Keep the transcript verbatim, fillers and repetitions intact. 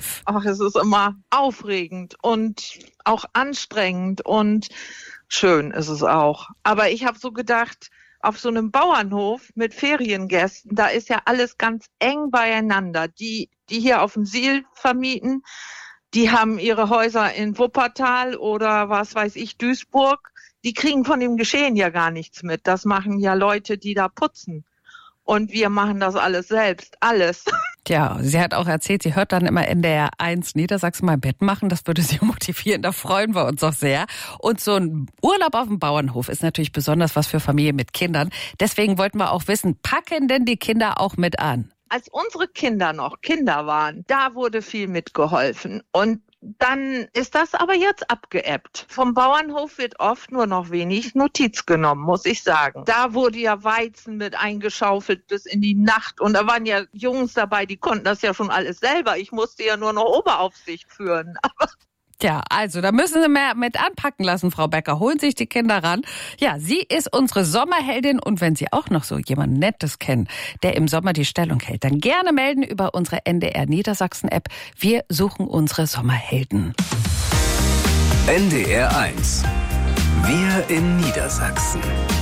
live. Ach, es ist immer aufregend und auch anstrengend und schön ist es auch. Aber ich habe so gedacht, auf so einem Bauernhof mit Feriengästen, da ist ja alles ganz eng beieinander. Die, die hier auf dem Siel vermieten, die haben ihre Häuser in Wuppertal oder was weiß ich, Duisburg. Die kriegen von dem Geschehen ja gar nichts mit. Das machen ja Leute, die da putzen. Und wir machen das alles selbst, alles. Tja, sie hat auch erzählt, sie hört dann immer N D R eins Niedersachsen mal Bett machen. Das würde sie motivieren, da freuen wir uns auch sehr. Und so ein Urlaub auf dem Bauernhof ist natürlich besonders was für Familien mit Kindern. Deswegen wollten wir auch wissen, packen denn die Kinder auch mit an? Als unsere Kinder noch Kinder waren, da wurde viel mitgeholfen. Und dann ist das aber jetzt abgeebbt. Vom Bauernhof wird oft nur noch wenig Notiz genommen, muss ich sagen. Da wurde ja Weizen mit eingeschaufelt bis in die Nacht. Und da waren ja Jungs dabei, die konnten das ja schon alles selber. Ich musste ja nur noch Oberaufsicht führen. Aber Tja, also da müssen Sie mehr mit anpacken lassen, Frau Becker. Holen sich die Kinder ran. Ja, sie ist unsere Sommerheldin. Und wenn Sie auch noch so jemanden Nettes kennen, der im Sommer die Stellung hält, dann gerne melden über unsere N D R Niedersachsen-App. Wir suchen unsere Sommerhelden. N D R eins. Wir in Niedersachsen.